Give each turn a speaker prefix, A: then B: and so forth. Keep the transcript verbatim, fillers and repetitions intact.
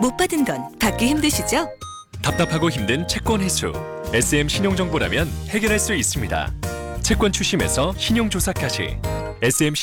A: 못 받은 건 받기 힘드시죠?
B: 답답하고 힘든 채권 회수. 에스엠 신용정보라면 해결할 수 있습니다. 채권 추심에서 신용조사까지. 에스엠